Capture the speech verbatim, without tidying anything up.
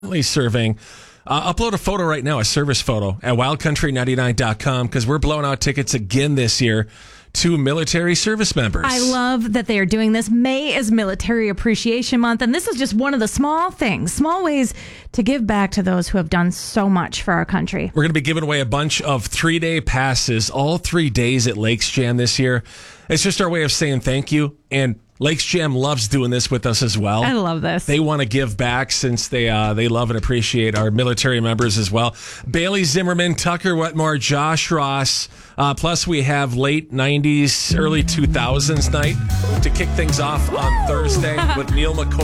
serving. Uh, upload a photo right now, a service photo at wild country ninety-nine dot com because we're blowing out tickets again this year to military service members. I love that they are doing this. May is Military Appreciation Month, and this is just one of the small things, small ways to give back to those who have done so much for our country. We're going to be giving away a bunch of three-day passes, all three days at Lakes Jam this year. It's just our way of saying thank you, and Lakes Jam loves doing this with us as well. I love this. They want to give back since they uh, they love and appreciate our military members as well. Bailey Zimmerman, Tucker Wetmore, Josh Ross. Uh, plus, we have late nineties, early two thousands night to kick things off on Thursday with Neil McCoy.